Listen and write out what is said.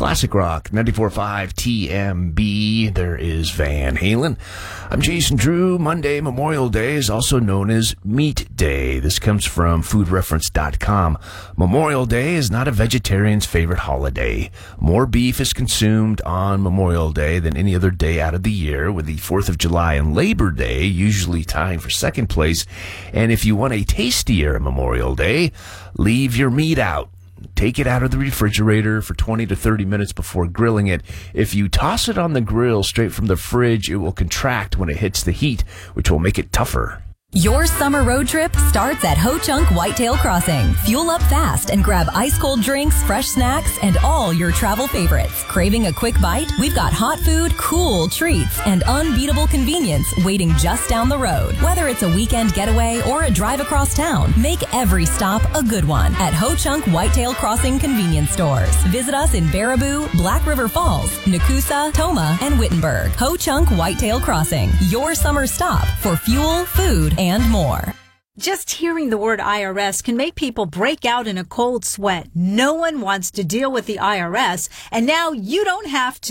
Classic Rock, 94.5 TMB. There is Van Halen. I'm Jason Drew. Monday, Memorial Day, is also known as Meat Day. This comes from foodreference.com. Memorial Day is not a vegetarian's favorite holiday. More beef is consumed on Memorial Day than any other day out of the year, with the 4th of July and Labor Day usually tying for second place. And if you want a tastier Memorial Day, leave your meat out. Take it out of the refrigerator for 20 to 30 minutes before grilling it. If you toss it on the grill straight from the fridge, it will contract when it hits the heat, which will make it tougher. Your summer road trip starts at Ho Chunk Whitetail Crossing. Fuel up fast and grab ice-cold drinks, fresh snacks, and all your travel favorites. Craving a quick bite? We've got hot food, cool treats, and unbeatable convenience waiting just down the road. Whether it's a weekend getaway or a drive across town, make every stop a good one at Ho Chunk Whitetail Crossing convenience stores. Visit us in Baraboo, Black River Falls, Nakusa, Toma, and Wittenberg. Ho Chunk Whitetail Crossing, your summer stop for fuel, food, and more. Just hearing the word IRS can make people break out in a cold sweat. No one wants to deal with the IRS, and now you don't have to.